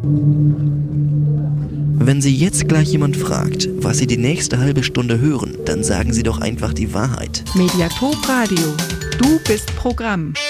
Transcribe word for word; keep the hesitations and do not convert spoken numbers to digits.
Wenn Sie jetzt gleich jemand fragt, was Sie die nächste halbe Stunde hören, dann sagen Sie doch einfach die Wahrheit. Mediathek Radio. Du bist Programm.